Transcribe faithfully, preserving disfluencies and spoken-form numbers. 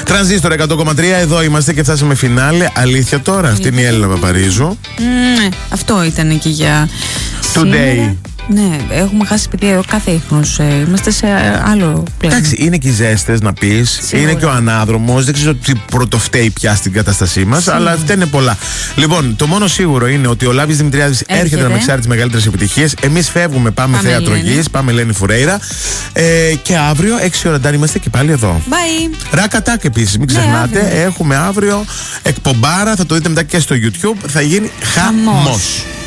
Τρανζίστορ εκατό κόμμα τρία, εδώ είμαστε και φτάσαμε φινάλε. Αλήθεια τώρα, αυτή είναι η Έλληνα Παπαρίζου. Ναι, αυτό ήταν και για Today. σήμερα. Ναι, έχουμε χάσει παιδιά εδώ κάθε ίχνος. Ε, είμαστε σε άλλο πλάνο. Εντάξει, είναι και οι ζέστες να πεις. Είναι και ο ανάδρομος. Δεν ξέρω τι πρωτοφταίει πια στην κατάστασή μας, αλλά αυτά είναι πολλά. Λοιπόν, το μόνο σίγουρο είναι ότι ο Λάβης Δημητριάδης έρχεται, έρχεται να με εξάρει τις μεγαλύτερες επιτυχίες. Εμείς φεύγουμε, πάμε, πάμε θέατρο Γης, πάμε Ελένη Φουρέιρα. Ε, και αύριο, έξι ώρα ντάνι, είμαστε και πάλι εδώ. Bye. Ρακατάκ επίσης, μην ξεχνάτε. Ναι, έχουμε αύριο εκπομπάρα, θα το δείτε μετά και στο YouTube. Θα γίνει χαμός.